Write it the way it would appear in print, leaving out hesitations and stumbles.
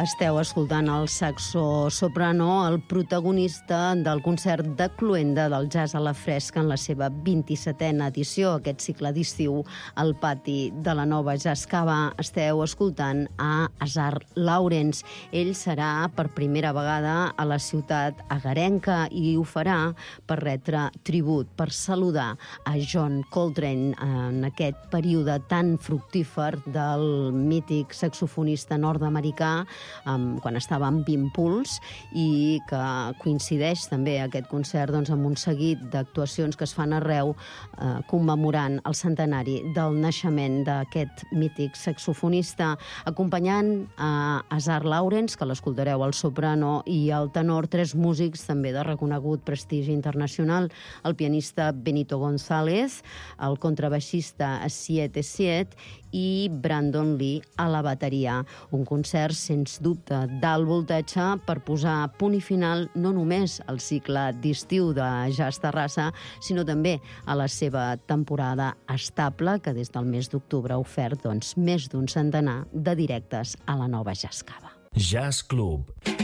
Esteu escoltant el saxo soprano, el protagonista del concert de cloenda del Jazz a la Fresca en la seva 27a edició, aquest cicle d'estiu al pati de la Nova Jazz Cava. Esteu escoltant a Azar Lawrence. Ell serà per primera vegada a la ciutat agarenca i ho farà per retre tribut, per saludar a John Coltrane en aquest període tan fructífer del mític saxofonista nord-americà quan estava amb Impuls, i que coincideix també aquest concert amb un seguit d'actuacions que es fan arreu commemorant el centenari del naixement d'aquest mític saxofonista, acompanyant a Azar Lawrence, que l'escoltareu al soprano, i al tenor, tres músics també de reconegut prestigi internacional, el pianista Benito González, el contrabaixista Siete Siet i Brandon Lee a la bateria. Un concert, sens dubte, d'alt voltatge per posar punt i final no només al cicle d'estiu de Jazz Terrassa, sinó també a la seva temporada estable, que des del mes d'octubre ha ofert més d'un centenar de directes a la Nova Jazz Cava. Jazz Club.